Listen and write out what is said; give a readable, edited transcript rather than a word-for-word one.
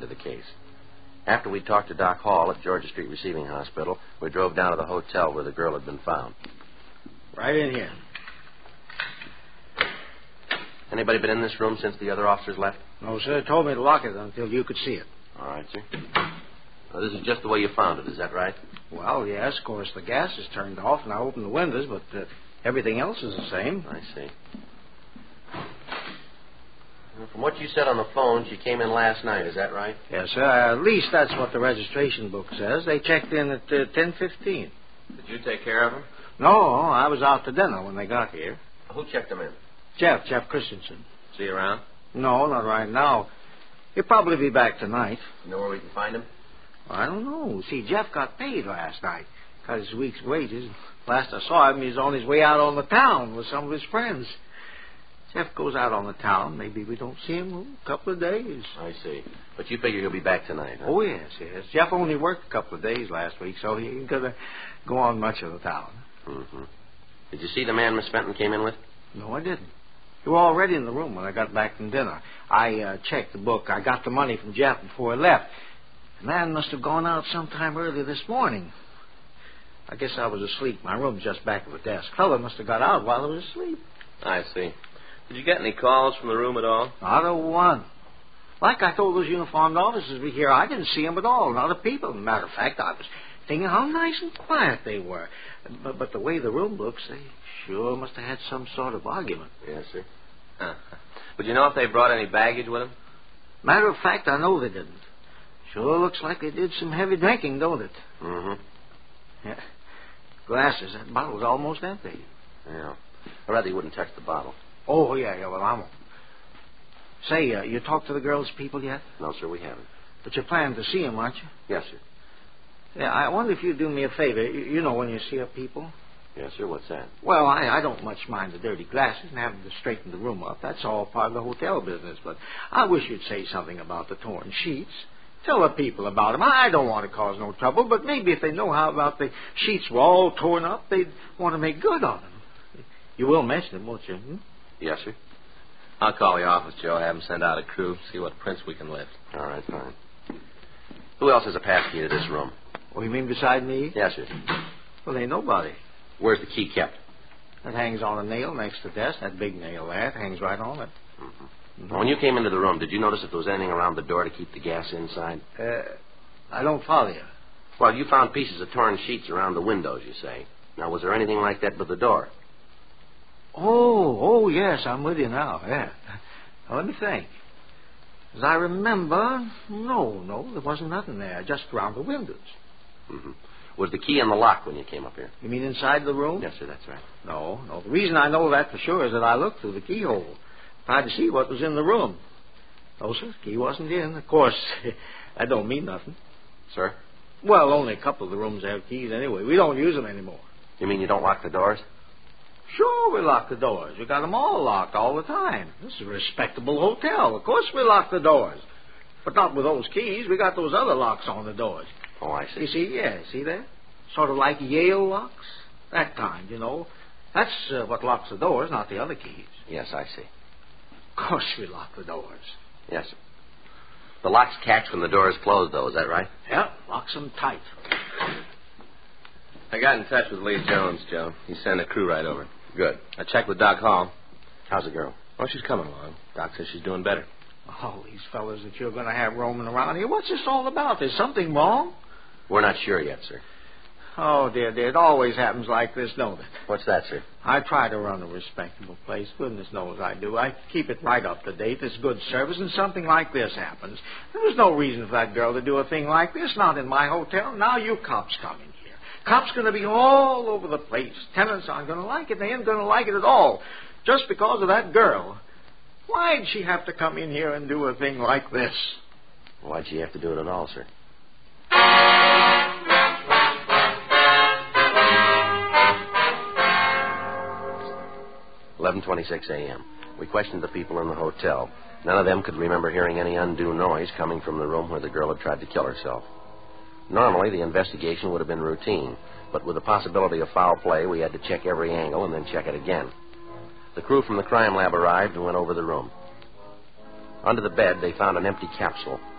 into the case. After we talked to Doc Hall at Georgia Street Receiving Hospital, we drove down to the hotel where the girl had been found. Right in here. Anybody been in this room since the other officers left? No, sir. Told me to lock it until you could see it. All right, sir. Well, this is just the way you found it, is that right? Well, yes. Of course, the gas is turned off, and I opened the windows, but everything else is the same. I see. Well, from what you said on the phone, she came in last night, is that right? Yes, sir. At least that's what the registration book says. They checked in at 10:15. Did you take care of them? No, I was out to dinner when they got here. Who checked them in? Jeff Christensen. See you around? No, not right now. He'll probably be back tonight. You know where we can find him? I don't know. See, Jeff got paid last night. Got his week's wages. Last I saw him, he's on his way out on the town with some of his friends. Jeff goes out on the town. Maybe we don't see him a couple of days. I see. But you figure he'll be back tonight, huh? Oh, yes. Jeff only worked a couple of days last week, so he ain't going to go on much of the town. Mm-hmm. Did you see the man Miss Fenton came in with? No, I didn't. You were already in the room when I got back from dinner. I checked the book. I got the money from Jeff before he left. The man must have gone out sometime early this morning. I guess I was asleep. My room's just back of the desk. Fella must have got out while I was asleep. I see. Did you get any calls from the room at all? Not a one. Like I told those uniformed officers here, I didn't see them at all. Not a people. Matter of fact, I was thinking how nice and quiet they were. But the way the room looks, they sure must have had some sort of argument. Yes, sir. Would you know if they brought any baggage with them? Matter of fact, I know they didn't. Sure looks like they did some heavy drinking, don't it? Mm-hmm. Yeah. Glasses. That bottle's almost empty. Yeah. I'd rather you wouldn't touch the bottle. Oh, yeah, well, I won't. Say, you talked to the girl's people yet? No, sir, we haven't. But you're planning to see them, aren't you? Yes, sir. Yeah, I wonder if you'd do me a favor. You know when you see her people? Yes, sir. What's that? Well, I don't much mind the dirty glasses and having to straighten the room up. That's all part of the hotel business. But I wish you'd say something about the torn sheets. Tell the people about them. I don't want to cause no trouble, but maybe if they know how about the sheets were all torn up, they'd want to make good on them. You will mention them, won't you? Hmm? Yes, sir. I'll call the office, Joe. Have them send out a crew, see what prints we can lift. All right, fine. Who else has a pass key to this room? Oh, you mean beside me? Yes, sir. Well, ain't nobody. Where's the key kept? That hangs on a nail next to the desk. That big nail there. It hangs right on it. Mm-hmm. Mm-hmm. When you came into the room, did you notice if there was anything around the door to keep the gas inside? I don't follow you. Well, you found pieces of torn sheets around the windows, you say. Now, was there anything like that with the door? Oh, yes, I'm with you now, yeah. Now, let me think. As I remember, no, there wasn't nothing there, just around the windows. Mm-hmm. Was the key in the lock when you came up here? You mean inside the room? Yes, sir, that's right. No. The reason I know that for sure is that I looked through the keyhole, tried to see what was in the room. No, sir, the key wasn't in. Of course, that don't mean nothing. Sir? Well, only a couple of the rooms have keys anyway. We don't use them anymore. You mean you don't lock the doors? Sure, we lock the doors. We got them all locked all the time. This is a respectable hotel. Of course we lock the doors. But not with those keys. We got those other locks on the doors. Oh, I see. You see, yeah, see that? Sort of like Yale locks. That kind, you know. That's what locks the doors, not the other keys. Yes, I see. Of course we lock the doors. Yes, sir. The locks catch when the door is closed, though. Is that right? Yeah, locks them tight. I got in touch with Lee Jones, Joe. He sent a crew right over. Good. I checked with Doc Hall. How's the girl? Oh, she's coming along. Doc says she's doing better. Oh, these fellas that you're going to have roaming around here, what's this all about? There's something wrong? We're not sure yet, sir. Oh, dear, it always happens like this, don't it? What's that, sir? I try to run a respectable place. Goodness knows I do. I keep it right up to date. There's good service, and something like this happens. There was no reason for that girl to do a thing like this, not in my hotel. Now you cops come in here. Cops going to be all over the place. Tenants aren't going to like it. They ain't going to like it at all. Just because of that girl. Why'd she have to come in here and do a thing like this? Why'd she have to do it at all, sir? 11:26 a.m. We questioned the people in the hotel. None of them could remember hearing any undue noise coming from the room where the girl had tried to kill herself. Normally, the investigation would have been routine, but with the possibility of foul play, we had to check every angle and then check it again. The crew from the crime lab arrived and went over the room. Under the bed, they found an empty capsule.